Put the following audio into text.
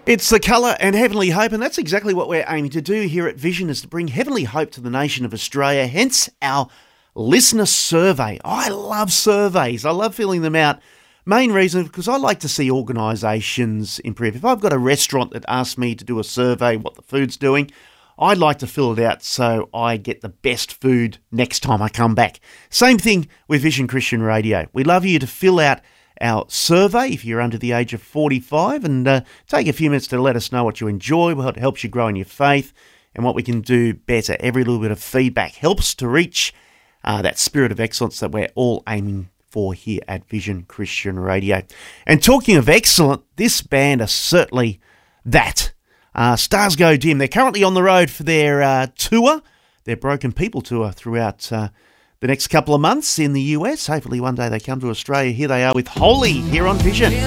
It's the colour and heavenly hope, and that's exactly what we're aiming to do here at Vision, is to bring heavenly hope to the nation of Australia, hence our listener survey. I love surveys. I love filling them out. Main reason, because I like to see organisations improve. If I've got a restaurant that asks me to do a survey what the food's doing, I'd like to fill it out so I get the best food next time I come back. Same thing with Vision Christian Radio. We'd love you to fill out our survey if you're under the age of 45 and take a few minutes to let us know what you enjoy, what helps you grow in your faith, and what we can do better. Every little bit of feedback helps to reach that spirit of excellence that we're all aiming for here at Vision Christian Radio. And talking of excellent, this band are certainly that. Stars Go Dim. They're currently on the road for their tour, their Broken People tour throughout the next couple of months in the US. Hopefully one day they come to Australia. Here they are with Holy here on Vision.